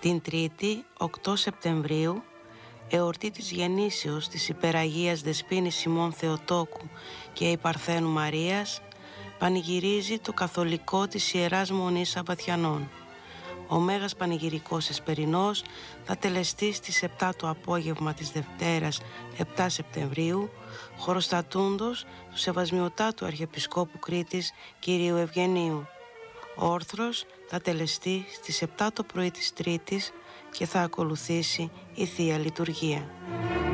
Την Τρίτη, 8 Σεπτεμβρίου, εορτή της γεννήσεως της Υπεραγίας Δεσποίνης Σιμών Θεοτόκου και η Παρθένου Μαρίας, πανηγυρίζει το καθολικό της Ιεράς Μονής Σαββατιανών. Ο Μέγας Πανηγυρικός Εσπερινός θα τελεστεί στις 7 το απόγευμα της Δευτέρας 7 Σεπτεμβρίου, χωροστατούντος του Σεβασμιωτάτου Αρχιεπισκόπου Κρήτης Κυρίου Ευγενίου. Ο όρθρος θα τελεστεί στις 7 το πρωί της Τρίτης και θα ακολουθήσει η Θεία Λειτουργία.